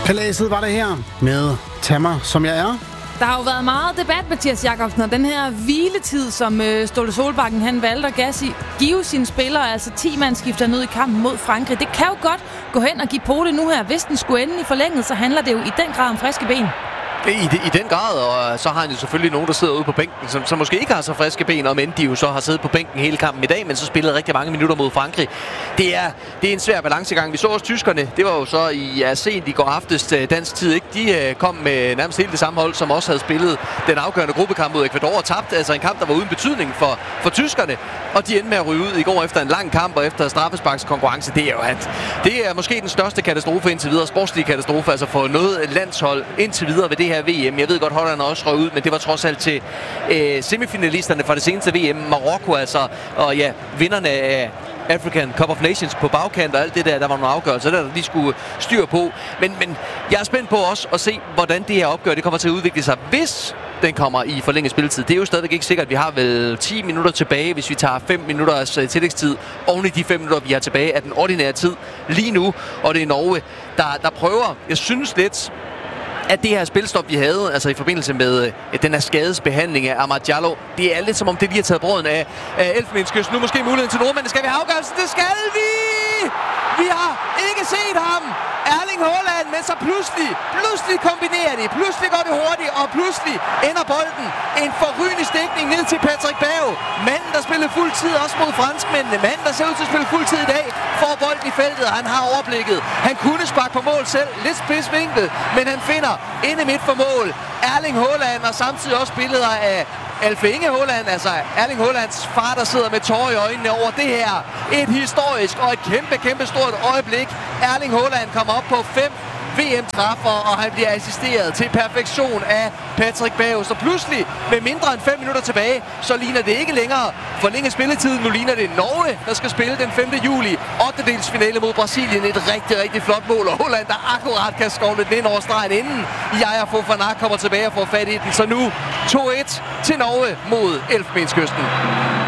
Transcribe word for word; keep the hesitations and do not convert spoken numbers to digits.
Paladset var det her med Tag mig, som jeg er. Der har jo været meget debat, Mathias Jakobsen, og den her hviletid, som øh, Ståle Solbakken han valgte at gas i, give sine spillere, altså ti mand skifter ned i kampen mod Frankrig. Det kan jo godt gå hen og give på det nu her. Hvis den skulle ende i forlænget, så handler det jo i den grad om friske ben. I, I den grad, og så har han jo selvfølgelig nogen, der sidder ude på bænken, som, som måske ikke har så friske ben, og men de jo så har siddet på bænken hele kampen i dag, men så spillet rigtig mange minutter mod Frankrig. Det er, det er en svær balancegang. Vi så også tyskerne, det var jo så i ja, sent i går aftes dansk tid, ikke? De uh, kom med nærmest hele det samme hold, som også havde spillet den afgørende gruppekamp mod Ecuador og tabt. Altså en kamp, der var uden betydning for, for tyskerne, og de endte med at ryge ud i går efter en lang kamp og efter straffesparkskonkurrence. Det er jo at, det er måske den største katastrofe indtil videre, sportslige katastrofe, altså for noget landshold indtil videre ved det her V M. Jeg ved godt, Holland også røg ud, men det var trods alt til øh, semifinalisterne fra det seneste V M. Marokko altså, og ja, vinderne af African Cup of Nations på bagkant og alt det der, der var nogle afgørelser, der, der de skulle styre på. Men, men jeg er spændt på også at se, hvordan det her opgør det kommer til at udvikle sig, hvis den kommer i forlænget spilletid. Det er jo stadigvæk ikke sikkert. Vi har vel ti minutter tilbage, hvis vi tager fem minutters uh, tillægstid oven i de fem minutter, vi har tilbage af den ordinære tid lige nu. Og det er Norge, der, der prøver, jeg synes lidt, at det her spilstop, vi havde, altså i forbindelse med øh, den her skadesbehandling af Amad Diallo, det er lidt som om det lige har taget brøden af, af Elfenbenskysten. Nu måske muligheden til nordmænd. Skal vi have afgørelsen? Det skal vi! Vi har ikke set ham! Erling Haaland, men så pludselig, pludselig kombinerer de, pludselig går det hurtigt, og pludselig ender bolden en forrygende stikning ned til Patrick Berg. Manden, der spillede fuld tid også mod franskmændene. Manden, der ser ud til at spille fuld tid i dag, får bolden i feltet, og han har overblikket. Han kunne sparke på mål selv, lidt spidsvinkel, men han finder inde midt for mål Erling Haaland, og samtidig også billeder af Alf Inge Haaland, altså Erling Haalands far, der sidder med tårer i øjnene over det her. Et historisk og et kæmpe, kæmpe stort øjeblik. Erling Haaland kommer op på fem V M-træffer, og han bliver assisteret til perfektion af Patrick Berg. Så pludselig, med mindre end fem minutter tilbage, så ligner det ikke længere forlænget spilletiden. Nu ligner det Norge, der skal spille den femte juli. ottendedelsfinale mod Brasilien. Et rigtig, rigtig flot mål, og Haaland, der akkurat kan skovle den ind over stregen, inden Yaya Fofana kommer tilbage og får fat i den. Så nu to et til Norge mod Elfenbenskysten.